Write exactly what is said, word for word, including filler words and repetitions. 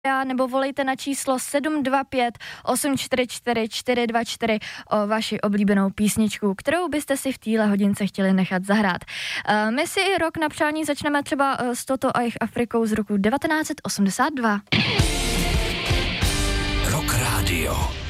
nebo volejte na číslo sedm dva pět osm čtyři čtyři čtyři dva čtyři o vaši oblíbenou písničku, kterou byste si v téhle hodince chtěli nechat zahrát. My si rok na přání začneme třeba s Toto a jejich Afrikou z roku devatenáct set osmdesát dva. Rock Radio.